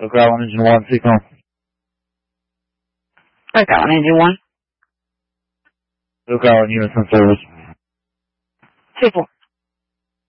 Oak Island Engine 1, Seacom. Oak Island Engine 1. Oak Island Units in service. 2-4.